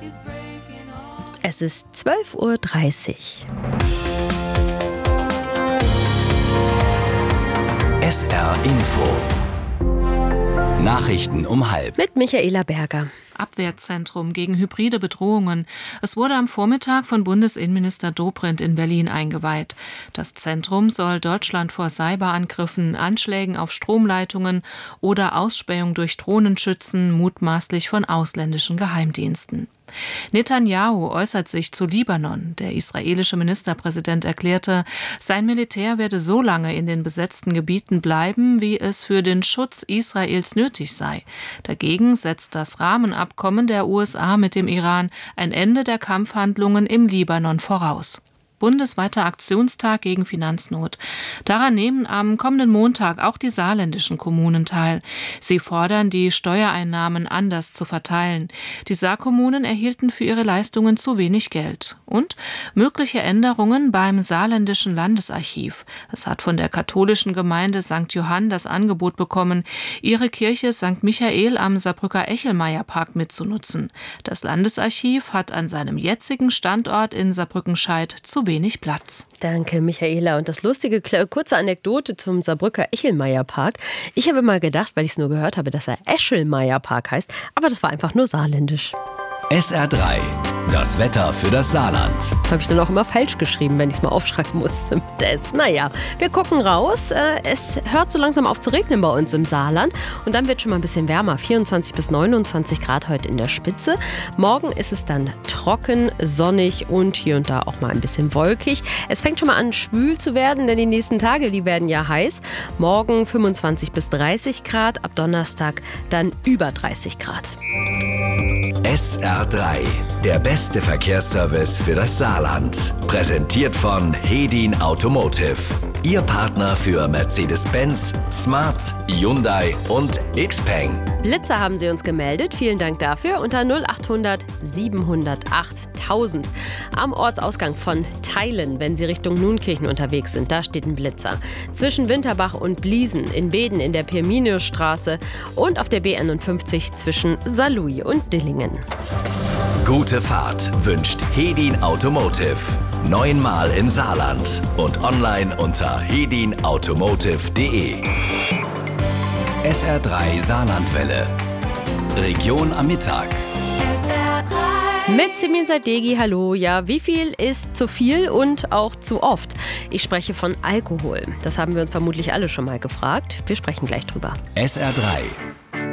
Es ist 12:30 Uhr. SR Info. Nachrichten um 12:30. Mit Michaela Berger. Abwehrzentrum gegen hybride Bedrohungen. Es wurde am Vormittag von Bundesinnenminister Dobrindt in Berlin eingeweiht. Das Zentrum soll Deutschland vor Cyberangriffen, Anschlägen auf Stromleitungen oder Ausspähung durch Drohnen schützen, mutmaßlich von ausländischen Geheimdiensten. Netanyahu äußert sich zu Libanon. Der israelische Ministerpräsident erklärte, sein Militär werde so lange in den besetzten Gebieten bleiben, wie es für den Schutz Israels nötig sei. Dagegen setzt das Rahmenabkommen der USA mit dem Iran ein Ende der Kampfhandlungen im Libanon voraus. Bundesweiter Aktionstag gegen Finanznot. Daran nehmen am kommenden Montag auch die saarländischen Kommunen teil. Sie fordern, die Steuereinnahmen anders zu verteilen. Die Saarkommunen erhielten für ihre Leistungen zu wenig Geld. Und mögliche Änderungen beim saarländischen Landesarchiv. Es hat von der katholischen Gemeinde St. Johann das Angebot bekommen, ihre Kirche St. Michael am Saarbrücker Echelmeierpark mitzunutzen. Das Landesarchiv hat an seinem jetzigen Standort in Saarbrückenscheid zu wenig Platz. Danke, Michaela. Und das lustige, kurze Anekdote zum Saarbrücker Echelmeierpark. Ich habe mal gedacht, weil ich es nur gehört habe, dass er Eschelmeierpark heißt, aber das war einfach nur saarländisch. SR3. Das Wetter für das Saarland. Das habe ich dann auch immer falsch geschrieben, wenn ich es mal aufschreiben musste. Naja, wir gucken raus. Es hört so langsam auf zu regnen bei uns im Saarland. Und dann wird schon mal ein bisschen wärmer. 24 bis 29 Grad heute in der Spitze. Morgen ist es dann trocken, sonnig und hier und da auch mal ein bisschen wolkig. Es fängt schon mal an, schwül zu werden, denn die nächsten Tage, die werden ja heiß. Morgen 25 bis 30 Grad, ab Donnerstag dann über 30 Grad. SR3, der beste Verkehrsservice für das Saarland. Präsentiert von Hedin Automotive. Ihr Partner für Mercedes-Benz, Smart, Hyundai und Xpeng. Blitzer haben Sie uns gemeldet. Vielen Dank dafür. Unter 0800 708 1000. Am Ortsausgang von Theilen, wenn Sie Richtung Nunkirchen unterwegs sind, da steht ein Blitzer. Zwischen Winterbach und Bliesen, in Beden in der Pirminiusstraße und auf der B51 zwischen Saarlouis und Dillingen. Gute Fahrt wünscht Hedin Automotive. 9-mal im Saarland und online unter hedinautomotive.de. SR3 Saarlandwelle. Region am Mittag. Mit Simin Sadeghi, hallo. Ja, wie viel ist zu viel und auch zu oft? Ich spreche von Alkohol. Das haben wir uns vermutlich alle schon mal gefragt. Wir sprechen gleich drüber. SR3